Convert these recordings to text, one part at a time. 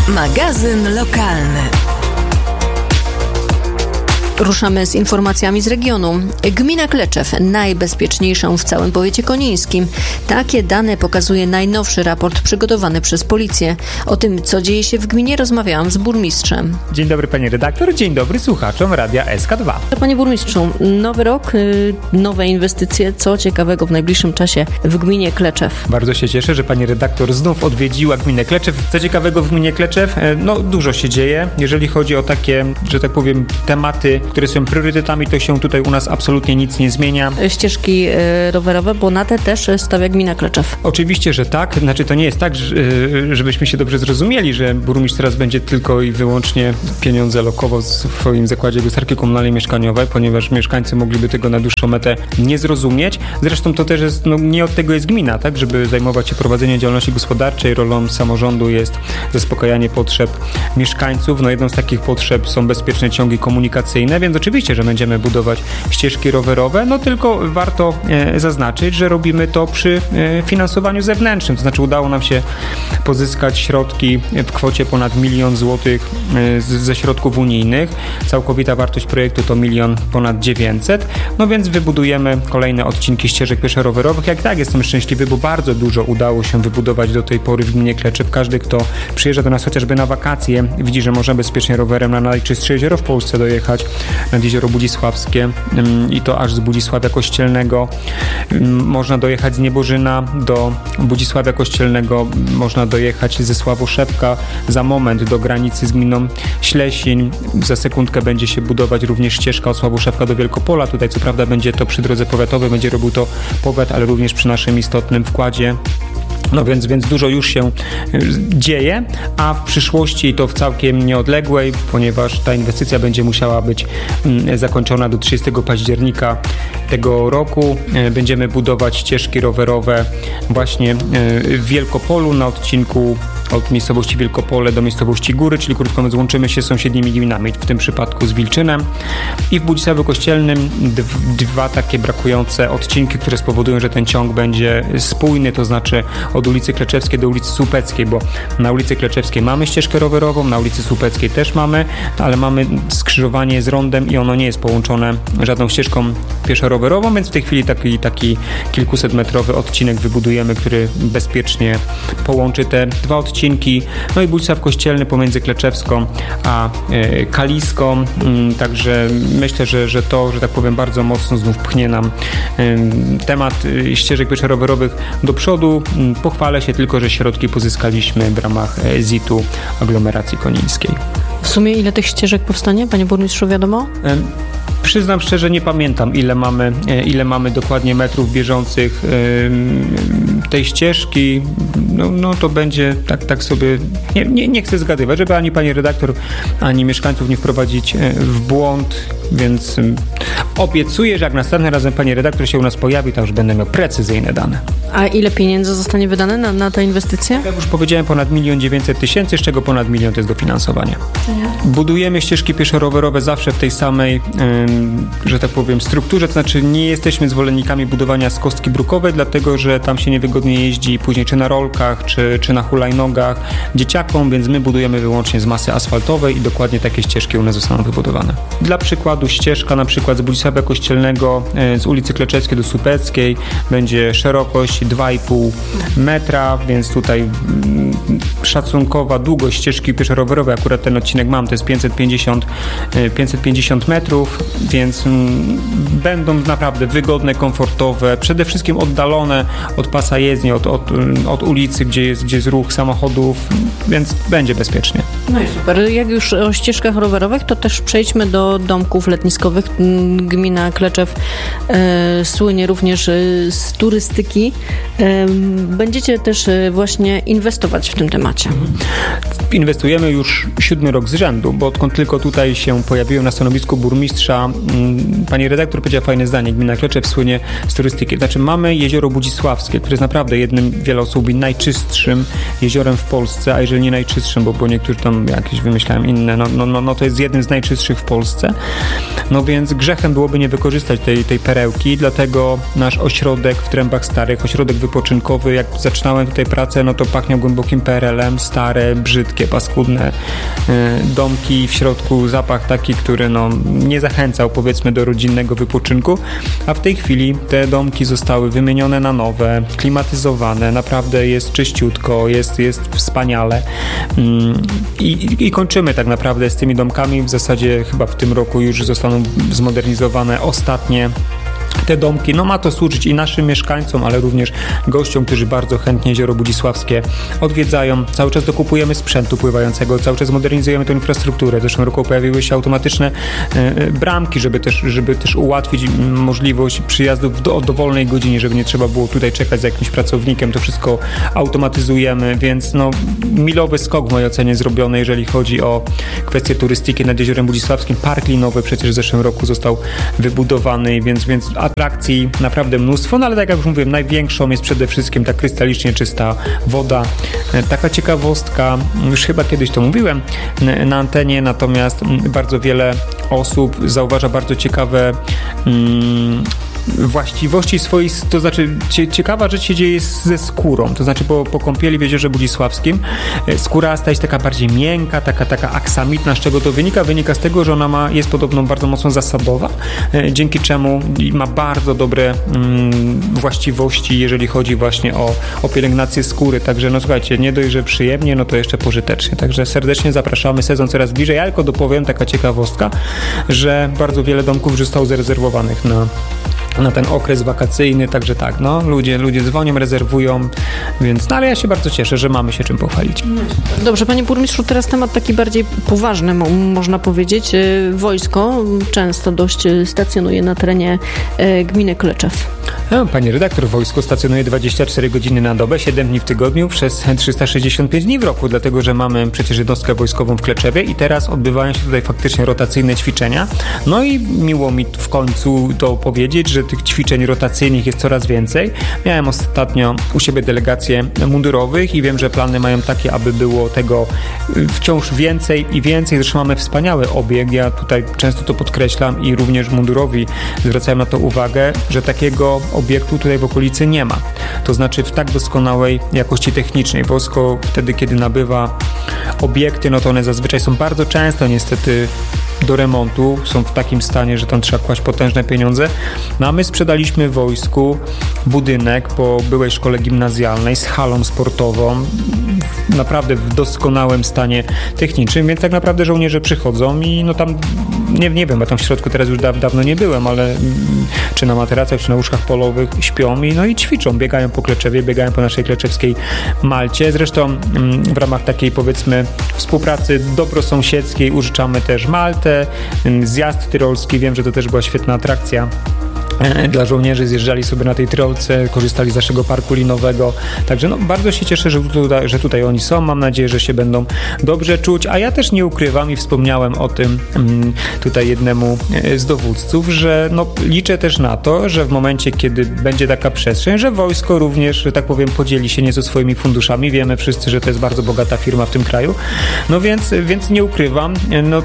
Magazyn lokalny. Ruszamy z informacjami z regionu. Gmina Kleczew, najbezpieczniejszą w całym powiecie konińskim. Takie dane pokazuje najnowszy raport przygotowany przez policję. O tym, co dzieje się w gminie, rozmawiałam z burmistrzem. Dzień dobry pani redaktor, dzień dobry słuchaczom Radia SK2. Panie burmistrzu, nowy rok, nowe inwestycje. Co ciekawego w najbliższym czasie w gminie Kleczew? Bardzo się cieszę, że pani redaktor znów odwiedziła gminę Kleczew. Co ciekawego w gminie Kleczew? Dużo się dzieje. Jeżeli chodzi o takie, że tak powiem, tematy, które są priorytetami, to się tutaj u nas absolutnie nic nie zmienia. Ścieżki rowerowe, bo na te też stawia gmina Kleczew. Oczywiście, że tak. Znaczy to nie jest tak, żebyśmy się dobrze zrozumieli, że burmistrz teraz będzie tylko i wyłącznie pieniądze lokował w swoim zakładzie gospodarki komunalnej mieszkaniowej, ponieważ mieszkańcy mogliby tego na dłuższą metę nie zrozumieć. Zresztą to też jest, nie od tego jest gmina, tak, żeby zajmować się prowadzeniem działalności gospodarczej. Rolą samorządu jest zaspokajanie potrzeb mieszkańców. Jedną z takich potrzeb są bezpieczne ciągi komunikacyjne, więc oczywiście, że będziemy budować ścieżki rowerowe, tylko warto zaznaczyć, że robimy to przy finansowaniu zewnętrznym, to znaczy udało nam się pozyskać środki w kwocie ponad 1 000 000 złotych ze środków unijnych. Całkowita wartość projektu to 1 900 000, więc wybudujemy kolejne odcinki ścieżek pieszo-rowerowych. Jak tak, jestem szczęśliwy, bo bardzo dużo udało się wybudować do tej pory w gminie Kleczew. Każdy, kto przyjeżdża do nas chociażby na wakacje, widzi, że można bezpiecznie rowerem na najczystsze jezioro w Polsce dojechać, nad jezioro Budzisławskie i to aż z Budzisławia Kościelnego. Można dojechać z Niebożyna do Budzisławia Kościelnego, można dojechać ze Sławoszewka za moment do granicy z gminą Ślesin. Za sekundkę będzie się budować również ścieżka od Sławoszewka do Wielkopola. Tutaj co prawda będzie to przy drodze powiatowej, będzie robił to powiat, ale również przy naszym istotnym wkładzie. Więc dużo już się dzieje, a w przyszłości to w całkiem nieodległej, ponieważ ta inwestycja będzie musiała być zakończona do 30 października tego roku. Będziemy budować ścieżki rowerowe właśnie w Wielkopolu na odcinku od miejscowości Wielkopole do miejscowości Góry, czyli krótko mówiąc łączymy się z sąsiednimi gminami, w tym przypadku z Wilczynem. I w Budzisławiu Kościelnym dwa takie brakujące odcinki, które spowodują, że ten ciąg będzie spójny, to znaczy od ulicy Kleczewskiej do ulicy Słupeckiej, bo na ulicy Kleczewskiej mamy ścieżkę rowerową, na ulicy Słupeckiej też mamy, ale mamy skrzyżowanie z rondem i ono nie jest połączone żadną ścieżką pieszo-rowerową, więc w tej chwili taki kilkusetmetrowy odcinek wybudujemy, który bezpiecznie połączy te dwa odcinki. I Budzisław Kościelny pomiędzy Kleczewską a Kaliską. Także myślę, że to, że tak powiem, bardzo mocno znów pchnie nam temat ścieżek pieszo-rowerowych do przodu. Pochwalę się tylko, że środki pozyskaliśmy w ramach ZIT-u aglomeracji konińskiej. W sumie ile tych ścieżek powstanie, panie burmistrzu, wiadomo? Przyznam szczerze, nie pamiętam ile mamy dokładnie metrów bieżących tej ścieżki. To będzie tak sobie, nie chcę zgadywać, żeby ani pani redaktor, ani mieszkańców nie wprowadzić w błąd, więc obiecuję, że jak następnym razem pani redaktor się u nas pojawi, to już będę miał precyzyjne dane. A ile pieniędzy zostanie wydane na tę inwestycję? Jak już powiedziałem, ponad 1 900 000, z czego ponad 1 000 000 to jest dofinansowanie. Budujemy ścieżki pieszo-rowerowe zawsze w tej samej, że tak powiem, strukturze, to znaczy nie jesteśmy zwolennikami budowania z kostki brukowej, dlatego że tam się niewygodnie jeździ później czy na rolkach, czy na hulajnogach dzieciakom, więc my budujemy wyłącznie z masy asfaltowej i dokładnie takie ścieżki u nas zostaną wybudowane. Dla przykładu ścieżka na przykład z Budzisławia Kościelnego z ulicy Kleczewskiej do Słupeckiej będzie szerokość 2,5 metra, więc tutaj szacunkowa długość ścieżki pieszo-rowerowej, akurat ten odcinek mam, to jest 550 metrów, więc będą naprawdę wygodne, komfortowe, przede wszystkim oddalone od pasa jezdni, od ulicy, gdzie jest ruch samochodów, więc będzie bezpiecznie. No i super. Jak już o ścieżkach rowerowych, to też przejdźmy do domków letniskowych. Gmina Kleczew słynie również z turystyki. Będziecie też właśnie inwestować w tym temacie. Inwestujemy już 7. rok z rzędu, bo odkąd tylko tutaj się pojawiłem na stanowisku burmistrza, pani redaktor powiedziała fajne zdanie, gmina Kleczew słynie z turystyki. Znaczy mamy jezioro Budzisławskie, które jest naprawdę jednym, wiele osób mówi, najczystszym jeziorem w Polsce, a jeżeli nie najczystszym, bo niektórzy tam jakieś wymyślałem inne, to jest jednym z najczystszych w Polsce. Więc grzechem byłoby nie wykorzystać tej perełki, dlatego nasz ośrodek w Trębach Starych, ośrodek wypoczynkowy, jak zaczynałem tutaj pracę, no to pachniał głębokim PRL-em, stare, brzydkie, paskudne domki, w środku zapach taki, który no nie zachęcał powiedzmy do rodzinnego wypoczynku, a w tej chwili te domki zostały wymienione na nowe, klimatyzowane, naprawdę jest czyściutko, jest wspaniale i kończymy tak naprawdę z tymi domkami. W zasadzie chyba w tym roku już zostaną zmodernizowane ostatnie te domki. No ma to służyć i naszym mieszkańcom, ale również gościom, którzy bardzo chętnie Jezioro Budzisławskie odwiedzają. Cały czas dokupujemy sprzętu pływającego, cały czas modernizujemy tę infrastrukturę. W zeszłym roku pojawiły się automatyczne bramki, żeby też ułatwić możliwość przyjazdów o dowolnej godzinie, żeby nie trzeba było tutaj czekać za jakimś pracownikiem. To wszystko automatyzujemy, więc no milowy skok w mojej ocenie zrobiony, jeżeli chodzi o kwestię turystyki nad Jeziorem Budzisławskim. Park linowy przecież w zeszłym roku został wybudowany, więc atrakcji naprawdę mnóstwo, no ale tak jak już mówiłem, największą jest przede wszystkim ta krystalicznie czysta woda. Taka ciekawostka, już chyba kiedyś to mówiłem na antenie, natomiast bardzo wiele osób zauważa bardzo ciekawe właściwości swojej, to znaczy ciekawa rzecz się dzieje ze skórą, to znaczy po kąpieli w Jeziorze Budzisławskim skóra staje się taka bardziej miękka, taka aksamitna. Z czego to wynika? Wynika z tego, że ona jest podobno bardzo mocno zasadowa, dzięki czemu ma bardzo dobre właściwości, jeżeli chodzi właśnie o pielęgnację skóry, także no słuchajcie, nie dość, że przyjemnie, no to jeszcze pożytecznie, także serdecznie zapraszamy, sezon coraz bliżej. Ja tylko dopowiem, taka ciekawostka, że bardzo wiele domków już zostało zarezerwowanych na ten okres wakacyjny, także tak, no ludzie dzwonią, rezerwują, więc no ale ja się bardzo cieszę, że mamy się czym pochwalić. Dobrze, panie burmistrzu, teraz temat taki bardziej poważny, można powiedzieć. Wojsko często dość stacjonuje na terenie gminy Kleczew. Pani redaktor, wojsko stacjonuje 24 godziny na dobę, 7 dni w tygodniu, przez 365 dni w roku, dlatego, że mamy przecież jednostkę wojskową w Kleczewie i teraz odbywają się tutaj faktycznie rotacyjne ćwiczenia. No i miło mi w końcu to powiedzieć, że tych ćwiczeń rotacyjnych jest coraz więcej. Miałem ostatnio u siebie delegację mundurowych i wiem, że plany mają takie, aby było tego wciąż więcej i więcej. Zresztą mamy wspaniały obieg. Ja tutaj często to podkreślam i również mundurowi zwracają na to uwagę, że takiego obiektu tutaj w okolicy nie ma. To znaczy w tak doskonałej jakości technicznej. Wojsko wtedy, kiedy nabywa obiekty, no to one zazwyczaj są bardzo często niestety do remontu, są w takim stanie, że tam trzeba kłaść potężne pieniądze. No a my sprzedaliśmy wojsku budynek po byłej szkole gimnazjalnej z halą sportową, naprawdę w doskonałym stanie technicznym, więc tak naprawdę żołnierze przychodzą i no tam, nie wiem, bo tam w środku teraz już dawno nie byłem, ale czy na materacach, czy na łóżkach polowych śpią i ćwiczą, biegają po Kleczewie, biegają po naszej kleczewskiej Malcie. Zresztą w ramach takiej powiedzmy współpracy dobrosąsiedzkiej użyczamy też Maltę, zjazd tyrolski, wiem, że to też była świetna atrakcja dla żołnierzy, zjeżdżali sobie na tej tyrolce, korzystali z naszego parku linowego, także no, bardzo się cieszę, że tutaj oni są, mam nadzieję, że się będą dobrze czuć, a ja też nie ukrywam i wspomniałem o tym tutaj jednemu z dowódców, że no, liczę też na to, że w momencie, kiedy będzie taka przestrzeń, że wojsko również, że tak powiem, podzieli się nieco swoimi funduszami, wiemy wszyscy, że to jest bardzo bogata firma w tym kraju, no więc nie ukrywam, no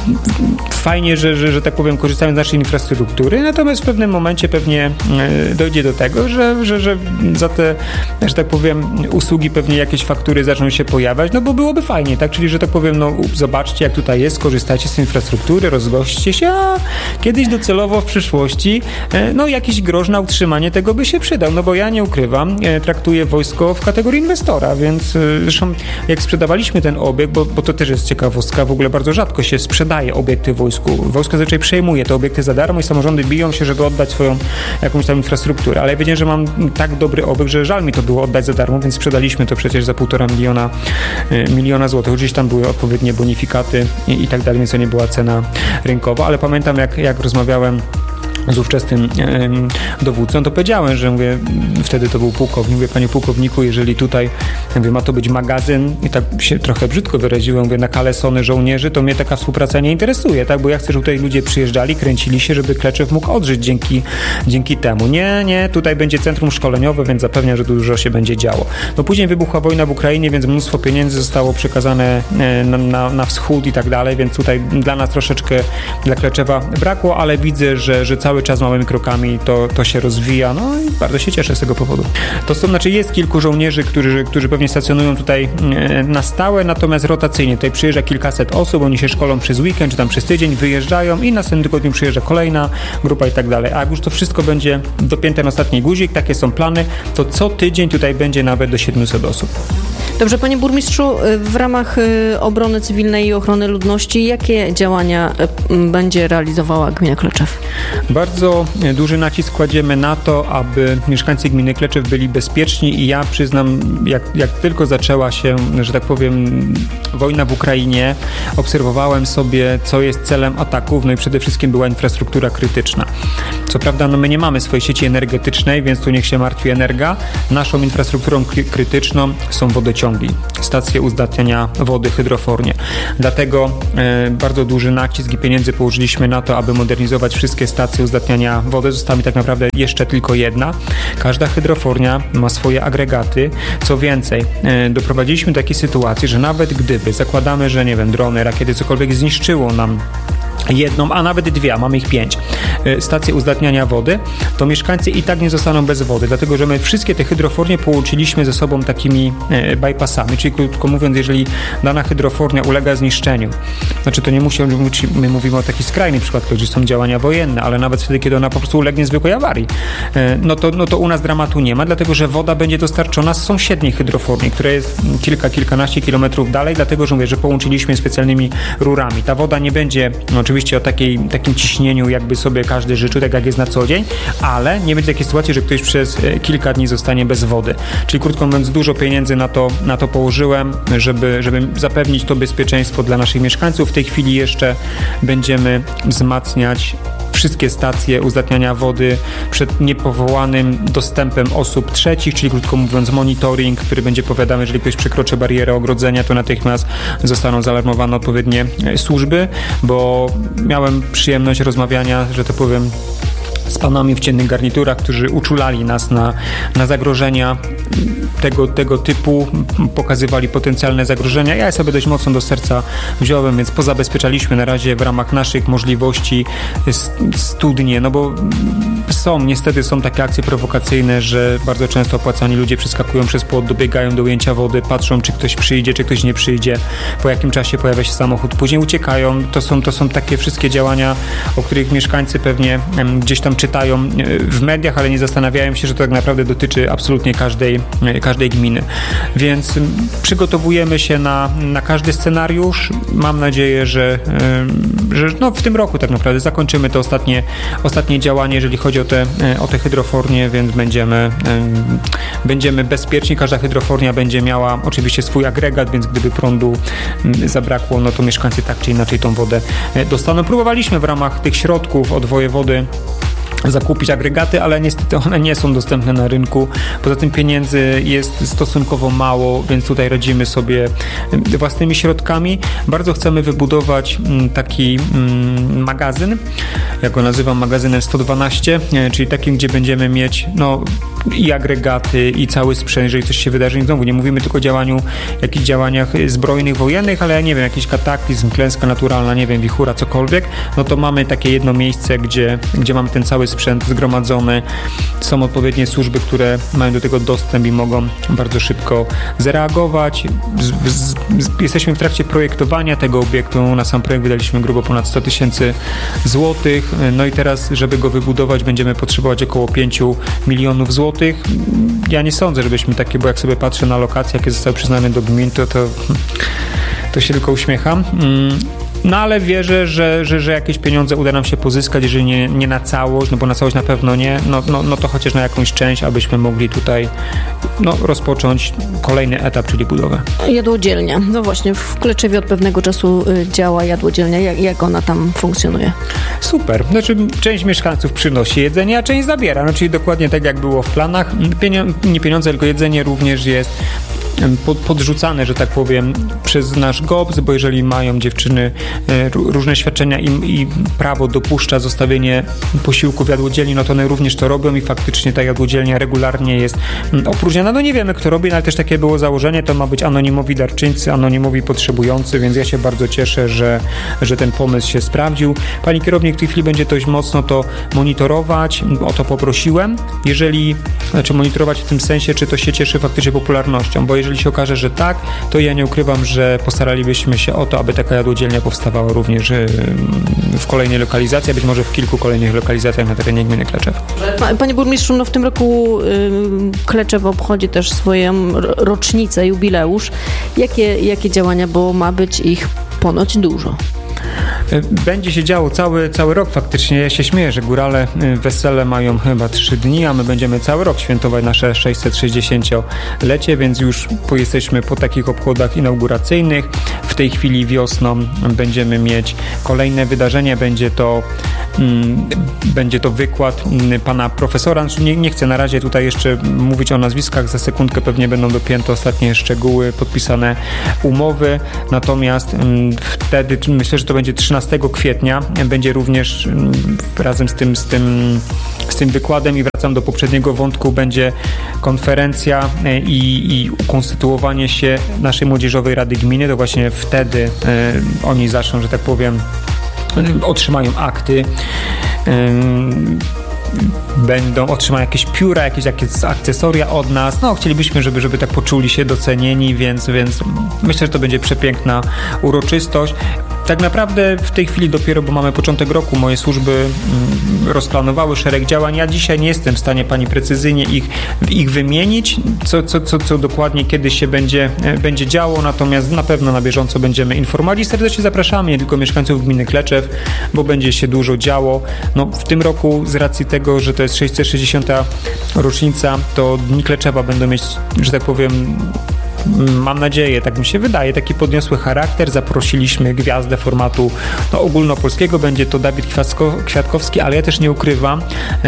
fajnie, że tak powiem, korzystają z naszej infrastruktury, natomiast w pewnym momencie pewnie dojdzie do tego, że za te, że tak powiem, usługi pewnie jakieś faktury zaczną się pojawiać, no bo byłoby fajnie, tak? Czyli, że tak powiem, no zobaczcie, jak tutaj jest, korzystajcie z infrastruktury, rozgośćcie się, a kiedyś docelowo w przyszłości, no jakiś grosz na utrzymanie tego by się przydał, no bo ja nie ukrywam, traktuję wojsko w kategorii inwestora, więc zresztą jak sprzedawaliśmy ten obiekt, bo to też jest ciekawostka, w ogóle bardzo rzadko się sprzedaje obiekty wojsku. Wojsko zazwyczaj przejmuje te obiekty za darmo i samorządy biją się, żeby oddać swoją jakąś tam infrastrukturę, ale ja wiedziałem, że mam tak dobry obiekt, że żal mi to było oddać za darmo, więc sprzedaliśmy to przecież za 1,5 miliona złotych. Gdzieś tam były odpowiednie bonifikaty i tak dalej, więc to nie była cena rynkowa, ale pamiętam jak rozmawiałem z ówczesnym dowódcą, to powiedziałem, że mówię, wtedy to był pułkownik, mówię, panie pułkowniku, jeżeli tutaj, mówię, ma to być magazyn i tak się trochę brzydko wyraziłem, mówię, na kalesony żołnierzy, to mnie taka współpraca nie interesuje, tak, bo ja chcę, żeby tutaj ludzie przyjeżdżali, kręcili się, żeby Kleczew mógł odżyć dzięki temu. Nie, tutaj będzie centrum szkoleniowe, więc zapewniam, że dużo się będzie działo. No później wybuchła wojna w Ukrainie, więc mnóstwo pieniędzy zostało przekazane na wschód i tak dalej, więc tutaj dla nas troszeczkę, dla Kleczewa brakło, ale widzę, że cały czas małymi krokami to się rozwija, no i bardzo się cieszę z tego powodu. Jest kilku żołnierzy, którzy pewnie stacjonują tutaj na stałe, natomiast rotacyjnie. Tutaj przyjeżdża kilkaset osób, oni się szkolą przez weekend, czy tam przez tydzień, wyjeżdżają i następnym tygodniu przyjeżdża kolejna grupa i tak dalej. A jak już to wszystko będzie dopięte na ostatni guzik, takie są plany, to co tydzień tutaj będzie nawet do 700 osób. Dobrze, panie burmistrzu, w ramach obrony cywilnej i ochrony ludności, jakie działania będzie realizowała gmina Kleczew? Bardzo duży nacisk kładziemy na to, aby mieszkańcy gminy Kleczew byli bezpieczni i ja przyznam, jak tylko zaczęła się, że tak powiem, wojna w Ukrainie, obserwowałem sobie, co jest celem ataków, no i przede wszystkim była infrastruktura krytyczna. Co prawda, my nie mamy swojej sieci energetycznej, więc tu niech się martwi Energa. Naszą infrastrukturą krytyczną są wodociągi, stacje uzdatniania wody, hydrofornie. Dlatego bardzo duży nacisk i pieniędzy położyliśmy na to, aby modernizować wszystkie stacje uzdatniania wody. Została mi tak naprawdę jeszcze tylko jedna. Każda hydrofornia ma swoje agregaty. Co więcej, doprowadziliśmy do takiej sytuacji, że nawet gdyby, zakładamy, że nie wiem, drony, rakiety, cokolwiek zniszczyło nam jedną, a nawet dwie, a mamy ich 5, stacje uzdatniania wody, to mieszkańcy i tak nie zostaną bez wody, dlatego że my wszystkie te hydrofornie połączyliśmy ze sobą takimi bypassami, czyli krótko mówiąc, jeżeli dana hydrofornia ulega zniszczeniu, znaczy to nie my mówimy o takich skrajnych przypadkach, gdzie są działania wojenne, ale nawet wtedy, kiedy ona po prostu ulegnie zwykłej awarii, no to u nas dramatu nie ma, dlatego że woda będzie dostarczona z sąsiedniej hydroforni, która jest kilkanaście kilometrów dalej, dlatego że mówię, że połączyliśmy specjalnymi rurami. Ta woda nie będzie oczywiście o takim ciśnieniu, jakby sobie każdy życzył, tak jak jest na co dzień, ale nie będzie takiej sytuacji, że ktoś przez kilka dni zostanie bez wody. Czyli krótko mówiąc, dużo pieniędzy na to położyłem, żeby zapewnić to bezpieczeństwo dla naszych mieszkańców. W tej chwili jeszcze będziemy wzmacniać wszystkie stacje uzdatniania wody przed niepowołanym dostępem osób trzecich, czyli krótko mówiąc monitoring, który będzie powiadamy, jeżeli ktoś przekroczy barierę ogrodzenia, to natychmiast zostaną zaalarmowane odpowiednie służby, bo miałem przyjemność rozmawiania, że to powiem, z panami w ciemnych garniturach, którzy uczulali nas na zagrożenia tego typu, pokazywali potencjalne zagrożenia. Ja je sobie dość mocno do serca wziąłem, więc pozabezpieczaliśmy na razie w ramach naszych możliwości studnie, no bo niestety są takie akcje prowokacyjne, że bardzo często opłacani ludzie przeskakują przez płot, dobiegają do ujęcia wody, patrzą, czy ktoś przyjdzie, czy ktoś nie przyjdzie, po jakim czasie pojawia się samochód, później uciekają. To są takie wszystkie działania, o których mieszkańcy pewnie gdzieś tam czytają w mediach, ale nie zastanawiają się, że to tak naprawdę dotyczy absolutnie każdej gminy. Więc przygotowujemy się na każdy scenariusz. Mam nadzieję, że w tym roku tak naprawdę zakończymy to ostatnie działanie, jeżeli chodzi o te hydrofornie, więc będziemy bezpieczni. Każda hydrofornia będzie miała oczywiście swój agregat, więc gdyby prądu zabrakło, no to mieszkańcy tak czy inaczej tą wodę dostaną. Próbowaliśmy w ramach tych środków od wojewody zakupić agregaty, ale niestety one nie są dostępne na rynku. Poza tym pieniędzy jest stosunkowo mało, więc tutaj radzimy sobie własnymi środkami. Bardzo chcemy wybudować taki magazyn, ja go nazywam magazynem 112, czyli takim, gdzie będziemy mieć i agregaty, i cały sprzęt, jeżeli coś się wydarzy. Znowu nie mówimy tylko o jakichś działaniach zbrojnych, wojennych, ale nie wiem, jakiś kataklizm, klęska naturalna, nie wiem, wichura, cokolwiek, no to mamy takie jedno miejsce, gdzie mamy ten cały sprzęt zgromadzony. Są odpowiednie służby, które mają do tego dostęp i mogą bardzo szybko zareagować. Jesteśmy w trakcie projektowania tego obiektu. Na sam projekt wydaliśmy grubo ponad 100 000 złotych. No i teraz, żeby go wybudować, będziemy potrzebować około 5 milionów złotych. Ja nie sądzę, żebyśmy takie, bo jak sobie patrzę na lokacje, jakie zostały przyznane do gmin, to się tylko uśmiecham. No ale wierzę, że jakieś pieniądze uda nam się pozyskać, jeżeli nie na całość, no bo na całość na pewno nie, no to chociaż na jakąś część, abyśmy mogli tutaj rozpocząć kolejny etap, czyli budowę. Jadłodzielnia. No właśnie, w Kleczewie od pewnego czasu działa jadłodzielnia. Jak ona tam funkcjonuje? Super. Znaczy, część mieszkańców przynosi jedzenie, a część zabiera. No, czyli dokładnie tak, jak było w planach. Nie pieniądze, tylko jedzenie również jest podrzucane, że tak powiem, przez nasz GOPS, bo jeżeli mają dziewczyny różne świadczenia i prawo dopuszcza zostawienie posiłku w jadłodzielni, no to one również to robią i faktycznie ta jadłodzielnia regularnie jest opróżniana. No nie wiemy, kto robi, no ale też takie było założenie, to ma być anonimowi darczyńcy, anonimowi potrzebujący, więc ja się bardzo cieszę, że ten pomysł się sprawdził. Pani kierownik w tej chwili będzie dość mocno to monitorować, o to poprosiłem. Monitorować w tym sensie, czy to się cieszy faktycznie popularnością, bo jeżeli się okaże, że tak, to ja nie ukrywam, że postaralibyśmy się o to, aby taka jadłodzielnia powstawała również w kolejnej lokalizacji, a być może w kilku kolejnych lokalizacjach na terenie gminy Kleczew. Panie burmistrzu, w tym roku Kleczew obchodzi też swoją rocznicę, jubileusz. Jakie działania, bo ma być ich ponoć dużo? Będzie się działo cały rok faktycznie. Ja się śmieję, że górale wesele mają chyba 3 dni, a my będziemy cały rok świętować nasze 660-lecie, więc już jesteśmy po takich obchodach inauguracyjnych. W tej chwili wiosną będziemy mieć kolejne wydarzenie. Będzie to wykład pana profesora. Nie chcę na razie tutaj jeszcze mówić o nazwiskach. Za sekundkę pewnie będą dopięte ostatnie szczegóły, podpisane umowy. Natomiast wtedy myślę, że to będzie 13 kwietnia. Będzie również razem z tym wykładem i wracam do poprzedniego wątku, będzie konferencja i ukonstytuowanie się naszej Młodzieżowej Rady Gminy. To właśnie wtedy oni zaczną, że tak powiem, otrzymają akty, otrzymają jakieś pióra, jakieś akcesoria od nas. No, chcielibyśmy, żeby tak poczuli się docenieni, więc myślę, że to będzie przepiękna uroczystość. Tak naprawdę w tej chwili dopiero, bo mamy początek roku, moje służby rozplanowały szereg działań. Ja dzisiaj nie jestem w stanie pani precyzyjnie ich wymienić, co dokładnie kiedyś się będzie działo, natomiast na pewno na bieżąco będziemy informowali. Serdecznie zapraszamy nie tylko mieszkańców gminy Kleczew, bo będzie się dużo działo. No, w tym roku z racji tego, że to jest 660. rocznica, to Dni Kleczewa będą mieć, że tak powiem, mam nadzieję, tak mi się wydaje, taki podniosły charakter. Zaprosiliśmy gwiazdę formatu ogólnopolskiego. Będzie to Dawid Kwiatkowski, ale ja też nie ukrywam,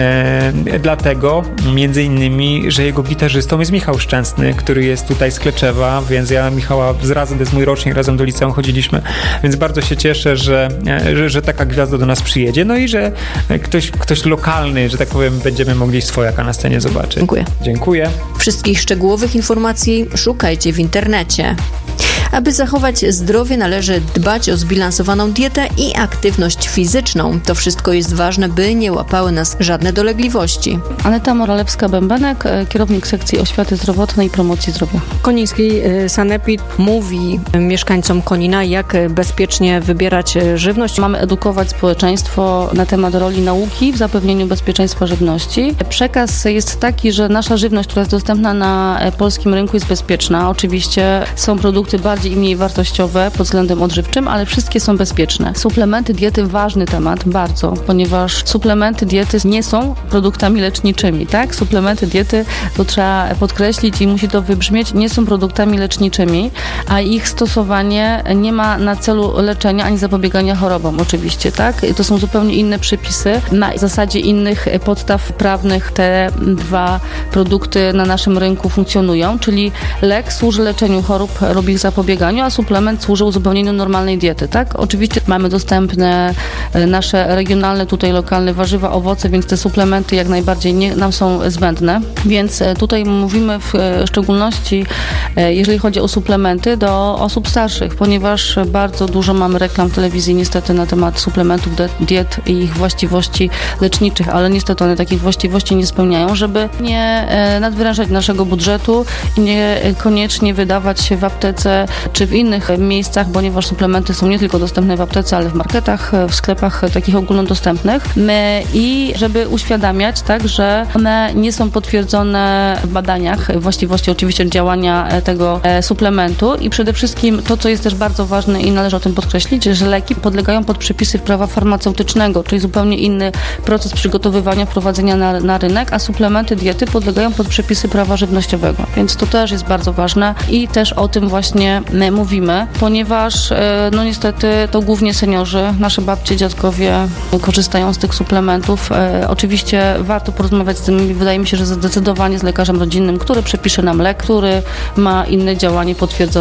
dlatego między innymi, że jego gitarzystą jest Michał Szczęsny, który jest tutaj z Kleczewa, więc ja Michała razem, to jest mój rocznik, razem do liceum chodziliśmy, więc bardzo się cieszę, że taka gwiazda do nas przyjedzie, no i że ktoś lokalny, że tak powiem, będziemy mogli swojaka na scenie zobaczyć. Dziękuję. Wszystkich szczegółowych informacji szukajcie w internecie. Aby zachować zdrowie, należy dbać o zbilansowaną dietę i aktywność fizyczną. To wszystko jest ważne, by nie łapały nas żadne dolegliwości. Aneta Moralewska-Bębenek, kierownik sekcji oświaty zdrowotnej i promocji zdrowia. Koniński Sanepid mówi mieszkańcom Konina, jak bezpiecznie wybierać żywność. Mamy edukować społeczeństwo na temat roli nauki w zapewnieniu bezpieczeństwa żywności. Przekaz jest taki, że nasza żywność, która jest dostępna na polskim rynku, jest bezpieczna. Oczywiście są produkty bardziej i mniej wartościowe pod względem odżywczym, ale wszystkie są bezpieczne. Suplementy diety, ważny temat, bardzo, ponieważ suplementy diety nie są produktami leczniczymi, tak? Suplementy diety, to trzeba podkreślić i musi to wybrzmieć, nie są produktami leczniczymi, a ich stosowanie nie ma na celu leczenia ani zapobiegania chorobom oczywiście, tak? To są zupełnie inne przepisy. Na zasadzie innych podstaw prawnych te dwa produkty na naszym rynku funkcjonują, czyli lek służy leczeniu chorób, robi ich zapobieganie, a suplement służy uzupełnieniu normalnej diety, tak? Oczywiście mamy dostępne nasze regionalne, tutaj lokalne warzywa, owoce, więc te suplementy jak najbardziej nam są zbędne, więc tutaj mówimy w szczególności, jeżeli chodzi o suplementy, do osób starszych, ponieważ bardzo dużo mamy reklam w telewizji niestety na temat suplementów diet i ich właściwości leczniczych, ale niestety one takich właściwości nie spełniają, żeby nie nadwyrężać naszego budżetu i nie koniecznie wydawać się w aptece czy w innych miejscach, ponieważ suplementy są nie tylko dostępne w aptece, ale w marketach, w sklepach takich ogólnodostępnych. I żeby uświadamiać, tak, że one nie są potwierdzone w badaniach właściwości oczywiście działania tego suplementu i przede wszystkim to, co jest też bardzo ważne i należy o tym podkreślić, że leki podlegają pod przepisy prawa farmaceutycznego, czyli zupełnie inny proces przygotowywania, wprowadzenia na rynek, a suplementy diety podlegają pod przepisy prawa żywnościowego. Więc to też jest bardzo ważne i też o tym właśnie mówimy, ponieważ no niestety to głównie seniorzy, nasze babcie, dziadkowie korzystają z tych suplementów. Oczywiście warto porozmawiać z tym, wydaje mi się, że zdecydowanie z lekarzem rodzinnym, który przepisze nam lek, który ma inne działanie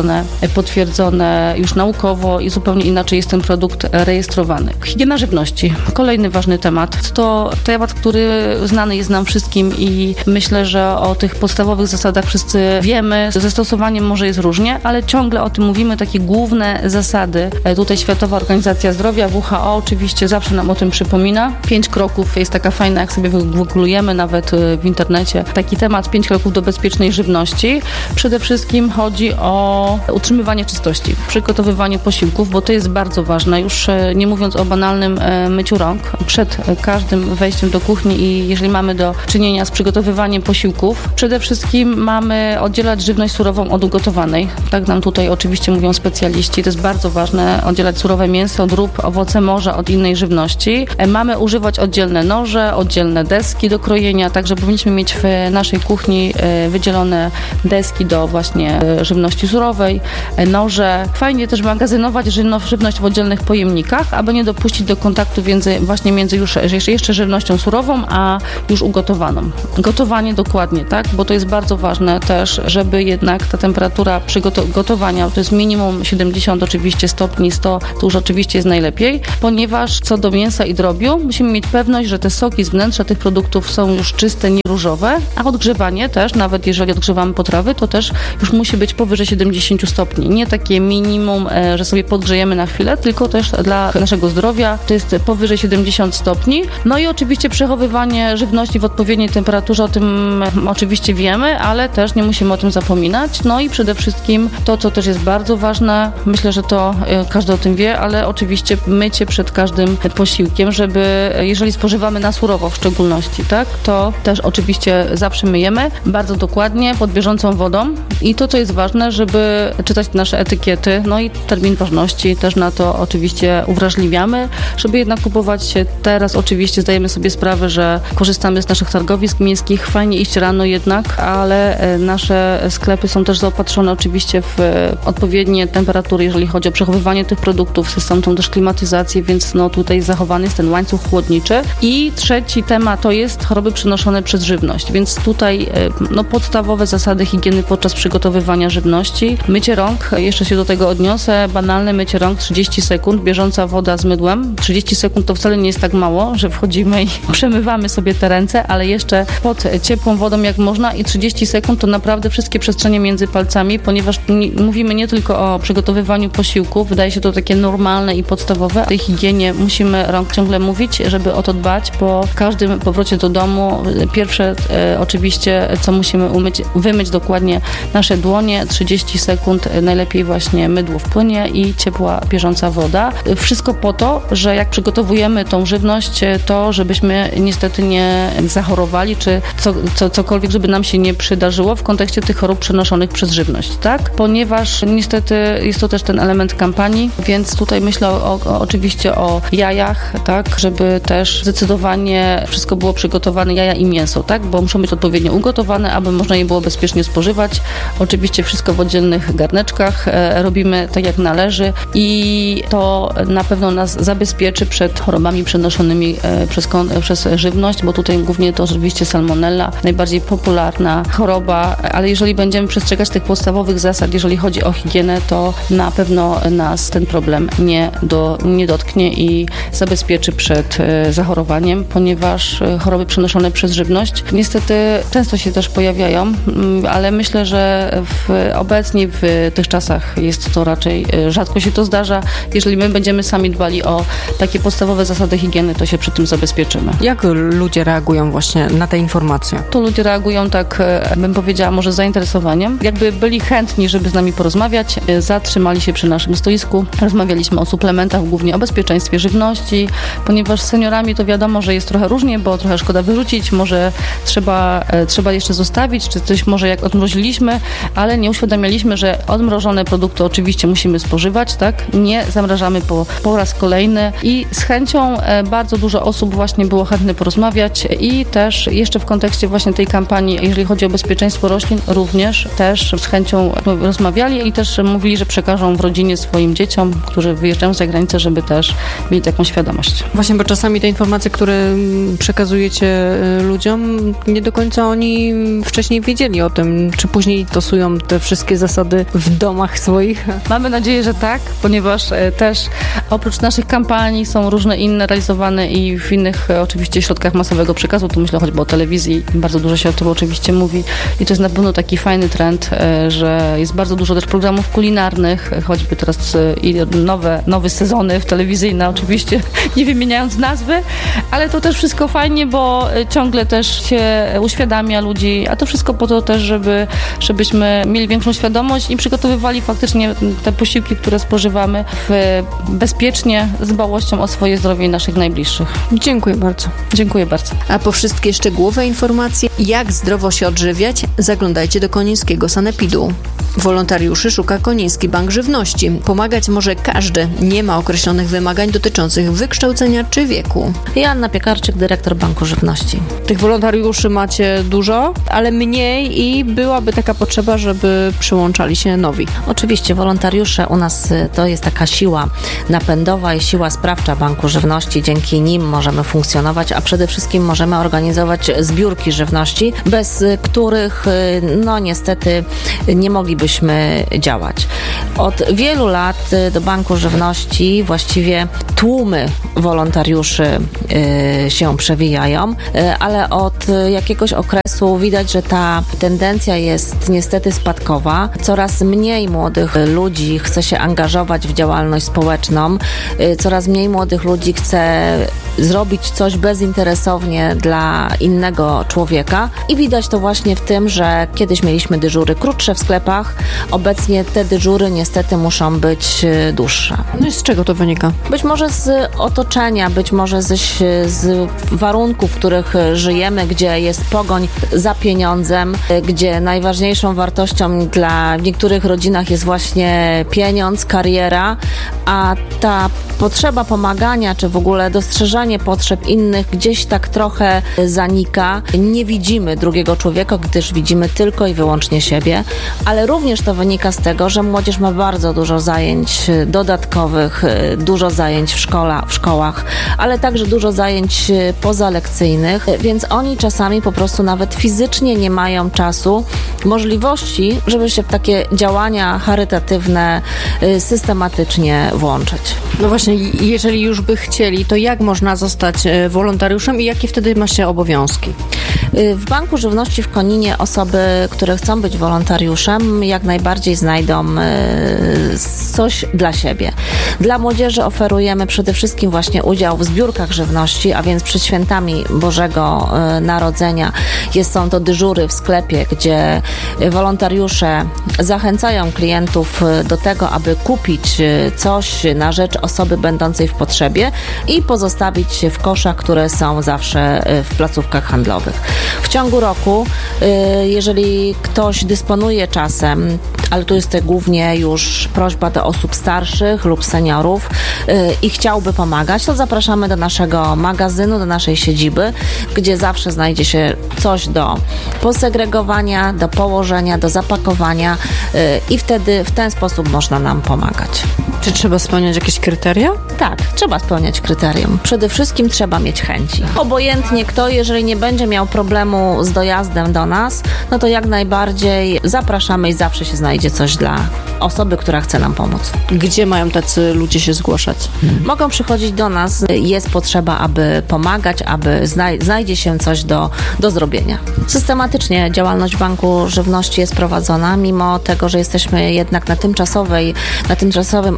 potwierdzone już naukowo i zupełnie inaczej jest ten produkt rejestrowany. Higiena żywności. Kolejny ważny temat. To temat, który znany jest nam wszystkim i myślę, że o tych podstawowych zasadach wszyscy wiemy. Ze stosowaniem może jest różnie, ale ciągle o tym mówimy, takie główne zasady. Tutaj Światowa Organizacja Zdrowia, WHO oczywiście zawsze nam o tym przypomina. 5 kroków jest taka fajna, jak sobie wygooglujemy nawet w internecie, taki temat 5 kroków do bezpiecznej żywności. Przede wszystkim chodzi o utrzymywanie czystości, przygotowywanie posiłków, bo to jest bardzo ważne. Już nie mówiąc o banalnym myciu rąk przed każdym wejściem do kuchni i jeżeli mamy do czynienia z przygotowywaniem posiłków, przede wszystkim mamy oddzielać żywność surową od ugotowanej. Tak nam tutaj oczywiście mówią specjaliści. To jest bardzo ważne, oddzielać surowe mięso, drób, owoce morza od innej żywności. Mamy używać oddzielne noże, oddzielne deski do krojenia, także powinniśmy mieć w naszej kuchni wydzielone deski do właśnie żywności surowej, noże. Fajnie też magazynować żywność w oddzielnych pojemnikach, aby nie dopuścić do kontaktu między już jeszcze żywnością surową, a już ugotowaną. Gotowanie dokładnie, tak? Bo to jest bardzo ważne też, żeby jednak ta temperatura gotowania, to jest minimum 70 oczywiście stopni, 100 to już oczywiście jest najlepiej, ponieważ co do mięsa i drobiu musimy mieć pewność, że te soki z wnętrza tych produktów są już czyste, nie różowe, a odgrzewanie też, nawet jeżeli odgrzewamy potrawy, to też już musi być powyżej 70 stopni. Nie takie minimum, że sobie podgrzejemy na chwilę, tylko też dla naszego zdrowia to jest powyżej 70 stopni. No i oczywiście przechowywanie żywności w odpowiedniej temperaturze, o tym oczywiście wiemy, ale też nie musimy o tym zapominać. No i przede wszystkim to, co też jest bardzo ważne, myślę, że to każdy o tym wie, ale oczywiście mycie przed każdym posiłkiem, żeby jeżeli spożywamy na surowo w szczególności, tak, to też oczywiście zawsze myjemy bardzo dokładnie, pod bieżącą wodą i to, co jest ważne, żeby czytać nasze etykiety, no i termin ważności, też na to oczywiście uwrażliwiamy, żeby jednak kupować teraz, oczywiście zdajemy sobie sprawę, że korzystamy z naszych targowisk miejskich, fajnie iść rano jednak, ale nasze sklepy są też zaopatrzone oczywiście w odpowiednie temperatury, jeżeli chodzi o przechowywanie tych produktów, są tam też klimatyzacje, więc no tutaj zachowany jest ten łańcuch chłodniczy. I trzeci temat to jest choroby przenoszone przez żywność, więc tutaj no, podstawowe zasady higieny podczas przygotowywania żywności. Mycie rąk, jeszcze się do tego odniosę, banalne mycie rąk 30 sekund, bieżąca woda z mydłem. 30 sekund to wcale nie jest tak mało, że wchodzimy i przemywamy sobie te ręce, ale jeszcze pod ciepłą wodą jak można i 30 sekund to naprawdę wszystkie przestrzenie między palcami, ponieważ mówimy nie tylko o przygotowywaniu posiłków, wydaje się to takie normalne i podstawowe. O tej higienie musimy rąk ciągle mówić, żeby o to dbać, po każdym powrocie do domu pierwsze oczywiście, co musimy wymyć dokładnie nasze dłonie, 30 sekund, najlepiej właśnie mydło wpłynie i ciepła, bieżąca woda. Wszystko po to, że jak przygotowujemy tą żywność, to żebyśmy niestety nie zachorowali, czy cokolwiek, żeby nam się nie przydarzyło w kontekście tych chorób przenoszonych przez żywność, tak? Ponieważ niestety jest to też ten element kampanii, więc tutaj myślę oczywiście o jajach, tak? Żeby też zdecydowanie wszystko było przygotowane, jaja i mięso, tak? Bo muszą być odpowiednio ugotowane, aby można je było bezpiecznie spożywać. Oczywiście wszystko w oddzielnych garneczkach robimy tak jak należy i to na pewno nas zabezpieczy przed chorobami przenoszonymi przez żywność, bo tutaj głównie to oczywiście salmonella, najbardziej popularna choroba, ale jeżeli będziemy przestrzegać tych podstawowych zasad, jeżeli chodzi o higienę, to na pewno nas ten problem nie dotknie i zabezpieczy przed zachorowaniem, ponieważ choroby przenoszone przez żywność niestety często się też pojawiają, ale myślę, że obecnie w tych czasach jest to raczej rzadko się to zdarza. Jeżeli my będziemy sami dbali o takie podstawowe zasady higieny, to się przed tym zabezpieczymy. Jak ludzie reagują właśnie na te informacje? To ludzie reagują tak, bym powiedziała, może z zainteresowaniem. Jakby byli chętni, żeby z nami porozmawiać, porozmawiać. Zatrzymali się przy naszym stoisku. Rozmawialiśmy o suplementach, głównie o bezpieczeństwie żywności, ponieważ z seniorami to wiadomo, że jest trochę różnie, bo trochę szkoda wyrzucić, może trzeba jeszcze zostawić, czy coś może jak odmroziliśmy, ale nie uświadamialiśmy, że odmrożone produkty oczywiście musimy spożywać, tak? Nie zamrażamy po raz kolejny i z chęcią bardzo dużo osób właśnie było chętne porozmawiać i też jeszcze w kontekście właśnie tej kampanii, jeżeli chodzi o bezpieczeństwo roślin, również też z chęcią rozmawiali i też mówili, że przekażą w rodzinie swoim dzieciom, którzy wyjeżdżają za granicę, żeby też mieli taką świadomość. Właśnie, bo czasami te informacje, które przekazujecie ludziom, nie do końca oni wcześniej wiedzieli o tym, czy później stosują te wszystkie zasady w domach swoich. Mamy nadzieję, że tak, ponieważ też oprócz naszych kampanii są różne inne realizowane i w innych oczywiście środkach masowego przekazu, tu myślę choćby o telewizji, bardzo dużo się o tym oczywiście mówi i to jest na pewno taki fajny trend, że jest bardzo dużo też programów kulinarnych, choćby teraz i nowe sezony telewizyjne, oczywiście nie wymieniając nazwy, ale to też wszystko fajnie, bo ciągle też się uświadamia ludzi, a to wszystko po to też, żebyśmy mieli większą świadomość i przygotowywali faktycznie te posiłki, które spożywamy bezpiecznie, z dbałością o swoje zdrowie i naszych najbliższych. Dziękuję bardzo. Dziękuję bardzo. A po wszystkie szczegółowe informacje, jak zdrowo się odżywiać, zaglądajcie do Konińskiego Sanepidu. Wolontariuszy szuka Koniński Bank Żywności. Pomagać może każdy. Nie ma określonych wymagań dotyczących wykształcenia czy wieku. Joanna Piekarczyk, dyrektor Banku Żywności. Tych wolontariuszy macie dużo, ale mniej i byłaby taka potrzeba, żeby przyłączali się nowi. Oczywiście wolontariusze u nas to jest taka siła napędowa i siła sprawcza Banku Żywności. Dzięki nim możemy funkcjonować, a przede wszystkim możemy organizować zbiórki żywności, bez których no niestety nie moglibyśmy działać. Od wielu lat do Banku Żywności właściwie tłumy wolontariuszy się przewijają, ale od jakiegoś okresu widać, że ta tendencja jest niestety spadkowa. Coraz mniej młodych ludzi chce się angażować w działalność społeczną, coraz mniej młodych ludzi chce zrobić coś bezinteresownie dla innego człowieka i widać to właśnie w tym, że kiedyś mieliśmy dyżury krótsze w sklepach, obecnie te dyżury niestety muszą być dłuższe. No i z czego to wynika? Być może z otoczenia, być może z warunków, w których żyjemy, gdzie jest pogoń za pieniądzem, gdzie najważniejszą wartością w niektórych rodzinach jest właśnie pieniądz, kariera, a ta potrzeba pomagania, czy w ogóle dostrzeżanie potrzeb innych gdzieś tak trochę zanika. Nie widzimy drugiego człowieka, gdyż widzimy tylko i wyłącznie siebie, ale również to wynika z tego, że młodzież ma bardzo dużo zajęć dodatkowych, dużo zajęć w szkołach, ale także dużo zajęć pozalekcyjnych, więc oni czasami po prostu nawet fizycznie nie mają czasu, możliwości, żeby się w takie działania charytatywne systematycznie włączyć. No właśnie, jeżeli już by chcieli, to jak można zostać wolontariuszem i jakie wtedy ma się obowiązki? W Banku Żywności w Koninie osoby, które chcą być wolontariuszem, jak najbardziej znajdą coś dla siebie. Dla młodzieży oferujemy przede wszystkim właśnie udział w zbiórkach żywności, a więc przed świętami Bożego Narodzenia są to dyżury w sklepie, gdzie wolontariusze zachęcają klientów do tego, aby kupić coś na rzecz osoby będącej w potrzebie i pozostawić w koszach, które są zawsze w placówkach handlowych. W ciągu roku, jeżeli ktoś dysponuje czasem, ale tu jest głównie już prośba do osób starszych lub seniorów i chciałby pomagać, to zapraszamy do naszego magazynu, do naszej siedziby, gdzie zawsze znajdzie się coś do posegregowania, do położenia, do zapakowania i wtedy w ten sposób można nam pomagać. Czy trzeba spełniać jakieś kryteria? Tak, trzeba spełniać kryterium. Przede wszystkim trzeba mieć chęci. Obojętnie kto, jeżeli nie będzie miał problemu z dojazdem do nas, no to jak najbardziej zapraszamy i zawsze się znajdzie coś dla osoby, która chce nam pomóc. Gdzie mają tacy ludzie się zgłaszać? Mogą przychodzić do nas, jest potrzeba, aby pomagać, aby znajdzie się coś do zrobienia. Systematycznie działalność Banku Żywności jest prowadzona, mimo tego, że jesteśmy jednak na tymczasowym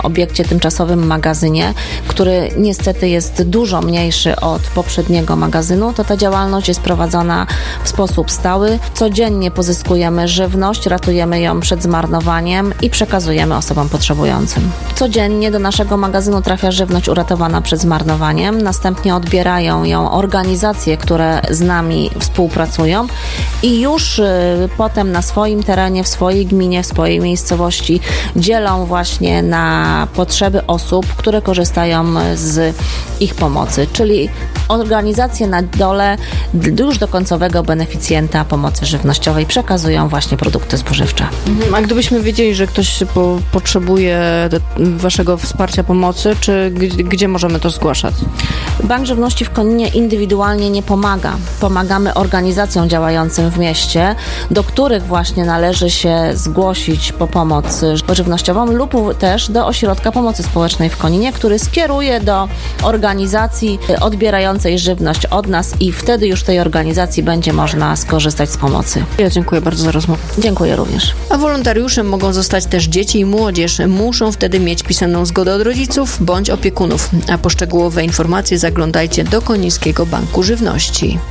obiekcie, tymczasowym magazynie, który niestety jest dużo mniejszy od poprzedniego magazynu, to ta działalność jest prowadzona w sposób stały. Codziennie pozyskujemy żywność, ratujemy ją przed zmarnowaniem i przekazujemy osobom potrzebującym. Codziennie do naszego magazynu trafia żywność uratowana przed zmarnowaniem, następnie odbierają ją organizacje, które z nami współpracują i już potem na swoim terenie, w swojej gminie, w swojej miejscowości dzielą właśnie na potrzeby osób, które korzystają z ich pomocy, czyli organizacje na dole już do końcowego beneficjenta pomocy żywnościowej przekazują właśnie produkty spożywcze. A gdybyśmy wiedzieli, że ktoś potrzebuje waszego wsparcia, pomocy, czy gdzie możemy to zgłaszać? Bank Żywności w Koninie indywidualnie nie pomaga. Pomagamy organizacjom działającym w mieście, do których właśnie należy się zgłosić po pomoc żywnościową lub też do Ośrodka Pomocy Społecznej w Koninie, który skieruje do organizacji odbierającej żywność od nas i wtedy już tej organizacji będzie można skorzystać z pomocy. Ja dziękuję bardzo za rozmowę. Dziękuję również. A wolontariuszem mogą zostać też dzieci i młodzież. Muszą wtedy mieć pisemną zgodę od rodziców bądź opiekunów. A po szczegółowe informacje zaglądajcie do Konińskiego Banku Żywności.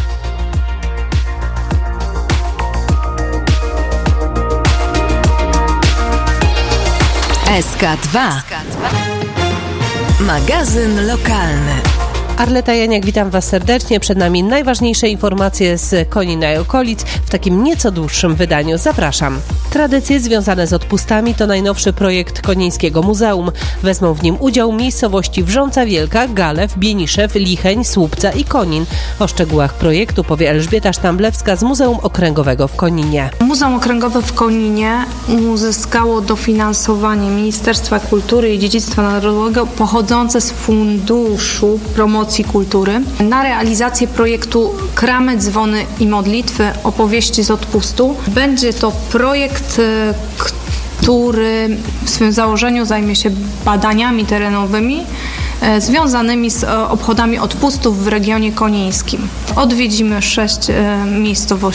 SK2. Magazyn lokalny. Arleta Janiak, witam Was serdecznie. Przed nami najważniejsze informacje z Konina i okolic w takim nieco dłuższym wydaniu. Zapraszam. Tradycje związane z odpustami to najnowszy projekt Konińskiego Muzeum. Wezmą w nim udział miejscowości Wrząca Wielka, Galew, Bieniszew, Licheń, Słupca i Konin. O szczegółach projektu powie Elżbieta Sztamblewska z Muzeum Okręgowego w Koninie. Muzeum Okręgowe w Koninie uzyskało dofinansowanie Ministerstwa Kultury i Dziedzictwa Narodowego pochodzące z Funduszu Promocji Kultury na realizację projektu Kramy, Dzwony i Modlitwy, opowieści z odpustu. Będzie to projekt, który w swym założeniu zajmie się badaniami terenowymi związanymi z obchodami odpustów w regionie konińskim. Odwiedzimy 6 miejscowości